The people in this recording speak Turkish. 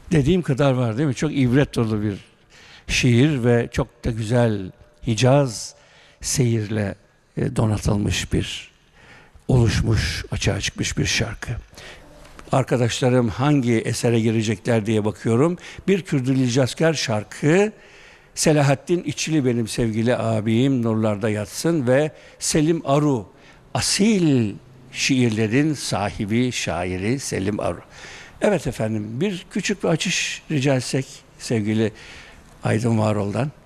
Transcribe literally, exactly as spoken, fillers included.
Dediğim kadar var değil mi? Çok ibret dolu bir şiir ve çok da güzel Hicaz seyirle e, donatılmış bir, oluşmuş, açığa çıkmış bir şarkı. Arkadaşlarım hangi esere girecekler diye bakıyorum. Bir Kürdül Hicazkar şarkı, Selahattin İçli benim sevgili abim, nurlarda yatsın, ve Selim Aru, asil şiirlerin sahibi, şairi Selim Aru. Evet efendim, bir küçük bir açış rica etsek sevgili Aydın Varol'dan.